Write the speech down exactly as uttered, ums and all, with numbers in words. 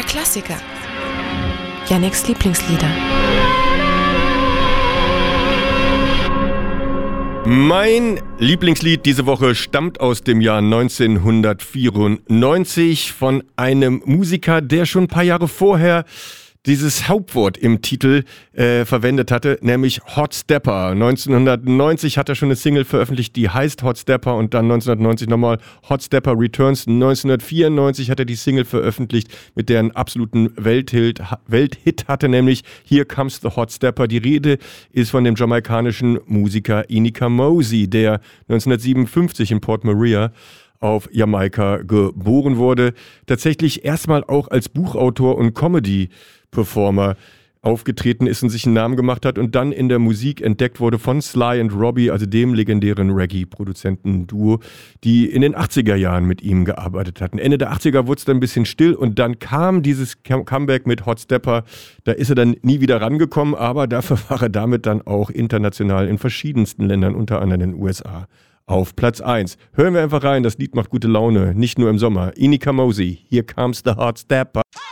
Klassiker. Yannicks Lieblingslieder. Mein Lieblingslied diese Woche stammt aus dem Jahr neunzehnhundertvierundneunzig von einem Musiker, der schon ein paar Jahre vorher dieses Hauptwort im Titel äh, verwendet hatte, nämlich Hot Stepper. neunzehnhundertneunzig hat er schon eine Single veröffentlicht, die heißt Hot Stepper, und dann neunzehnhundertneunzig nochmal Hot Stepper Returns. neunzehnhundertvierundneunzig hat er die Single veröffentlicht, mit der einen absoluten Welthit, Welthit hatte, nämlich Here Comes the Hot Stepper. Die Rede ist von dem jamaikanischen Musiker Inika Mosey, der neunzehnhundertsiebenundfünfzig in Port Maria auf Jamaika geboren wurde. Tatsächlich erstmal auch als Buchautor und Comedy-Performer aufgetreten ist und sich einen Namen gemacht hat und dann in der Musik entdeckt wurde von Sly and Robbie, also dem legendären Reggae-Produzenten-Duo, die in den achtziger Jahren mit ihm gearbeitet hatten. Ende der achtziger wurde es dann ein bisschen still und dann kam dieses Comeback mit Hot Stepper. Da ist er dann nie wieder rangekommen, aber dafür war er damit dann auch international in verschiedensten Ländern, unter anderem in den U S A, auf Platz eins. Hören wir einfach rein, das Lied macht gute Laune, nicht nur im Sommer. Inika Mosey, Here Comes the Hot Stepper.